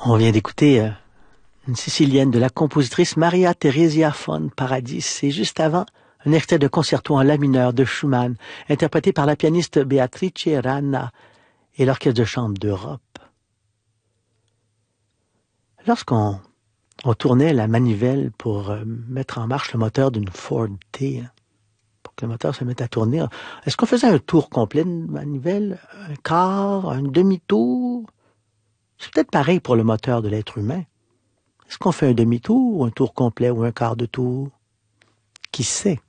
On vient d'écouter une sicilienne de la compositrice Maria Theresia von Paradis. Et juste avant, un extrait de concerto en la mineur de Schumann, interprété par la pianiste Beatrice Rana et l'Orchestre de chambre d'Europe. Lorsqu'on tournait la manivelle pour mettre en marche le moteur d'une Ford T, pour que le moteur se mette à tourner, est-ce qu'on faisait un tour complet de manivelle, un quart, un demi-tour? C'est peut-être pareil pour le moteur de l'être humain. Est-ce qu'on fait un demi-tour, ou un tour complet, ou un quart de tour? Qui sait?